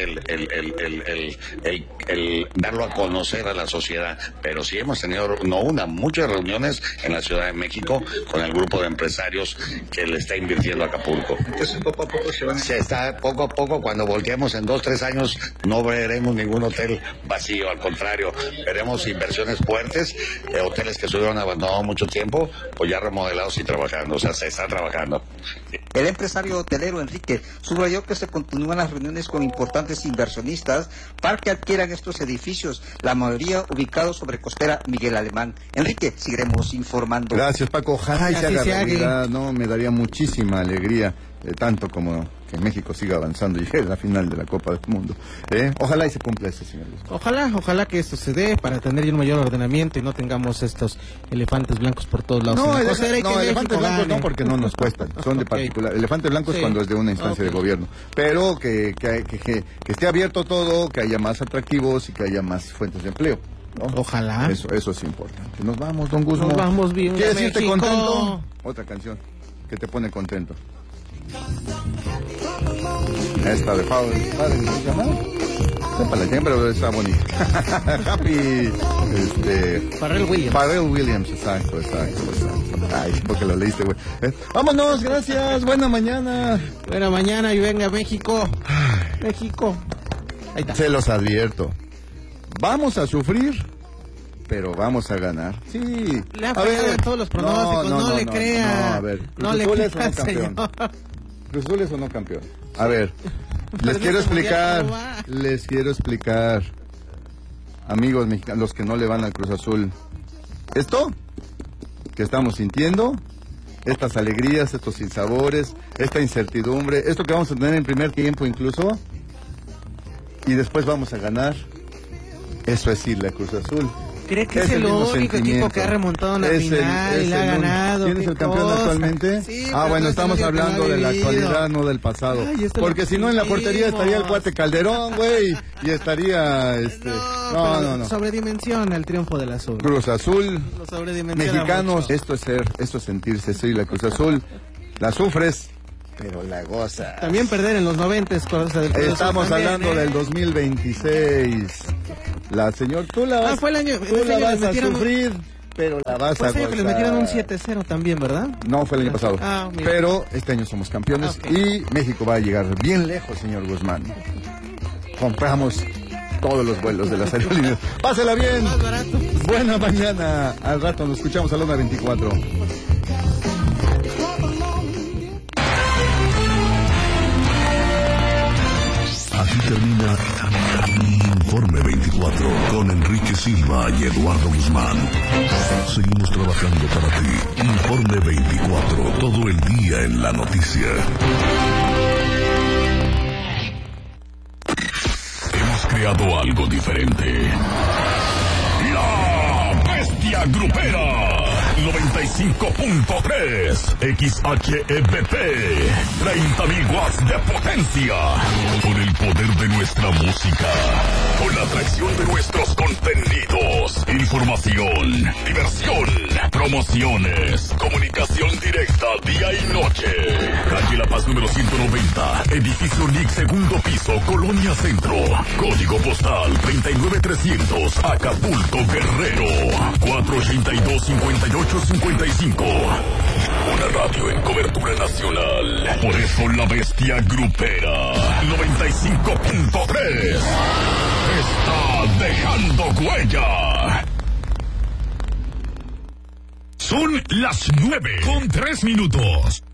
darlo a conocer a la sociedad. Pero sí hemos tenido muchas reuniones en la Ciudad de México con el grupo de empresarios que le está invirtiendo a Acapulco. Entonces poco a poco poco a poco, cuando volteemos en 2-3 años no veremos ningún hotel vacío, al contrario, veremos inversiones fuertes, hoteles que estuvieron abandonados mucho tiempo o ya remodelados y trabajando, o sea, se está trabajando. El empresario hotelero Enrique subrayó que se continúan las reuniones con importantes inversionistas para que adquieran estos edificios, la mayoría ubicados sobre costera Miguel Alemán. Enrique, seguiremos informando. Gracias, Paco. Ojalá y se haga realidad. No, me daría muchísima alegría, tanto como que México siga avanzando y llegue a la final de la Copa del Mundo. Ojalá y se cumpla eso, señores. Ojalá que esto se dé para tener un mayor ordenamiento y no tengamos estos elefantes blancos por todos lados. No, elefantes blancos no, porque no nos cuestan, son de particular. Elefantes blancos cuando es de una instancia de gobierno. Pero que esté abierto todo, que haya más atractivos y que haya más fuentes de empleo, ¿no? Ojalá. Eso es importante. Nos vamos, don Guzmán. Nos vamos bien. ¿Quieres irte contento? Otra canción que te pone contento. Esta de ¿cómo se llama? Sepa la gente, pero está bonita. Happy, Pharrell Williams, exacto. Ay, porque lo leíste, güey. Vámonos, gracias, buena mañana. Buena mañana y venga México. México. Ahí está. Se los advierto. Vamos a sufrir, pero vamos a ganar. Sí. Le ha fallado en todos los pronósticos, no le crea. No, a ver, no le crea, señor. Cruz Azul es o no campeón. A ver, les quiero explicar, amigos mexicanos, los que no le van al Cruz Azul, esto que estamos sintiendo, estas alegrías, estos sinsabores, esta incertidumbre, esto que vamos a tener en primer tiempo incluso, y después vamos a ganar, eso es irle a Cruz Azul. ¿Cree que es el único equipo que ha remontado una final y la ha ganado? ¿Quién es el campeón actualmente? Sí, bueno, estamos hablando de la actualidad, no del pasado. Porque si no, en la portería estaría el cuate Calderón, güey, y estaría No. Sobredimensiona el triunfo del azul. Cruz Azul, mexicanos, mucho. Esto es sentirse, sí, la Cruz Azul, la sufres, pero la goza. También perder en los 90 es cosa del Cruz Azul. Estamos hablando del 2026. La señor, tú la vas, fue el año, tú la vas a sufrir, pero la vas a gozar. Que le metieron un 7-0 también, ¿verdad? No, fue el año pasado. Pero este año somos campeones y México va a llegar bien lejos, señor Guzmán. Compramos todos los vuelos de las aerolíneas. Pásela bien. Más barato. Buena mañana. Al rato nos escuchamos a la 1:24. Aquí termina Informe 24 con Enrique Silva y Eduardo Guzmán. Seguimos trabajando para ti. Informe 24, todo el día en la noticia. Hemos creado algo diferente. La Bestia Grupera 95.3 XHEBT 30.000 watts de potencia. Con el poder de nuestra música, con la atracción de nuestros contenidos, información, diversión, promociones, comunicación directa día y noche. Calle La Paz número 190, edificio NIC, segundo piso, Colonia Centro. Código postal 39300, Acapulco, Guerrero. 482-5855. Una radio en cobertura nacional. Por eso la Bestia Grupera 95.3 está dejando huella. Son las 9:03.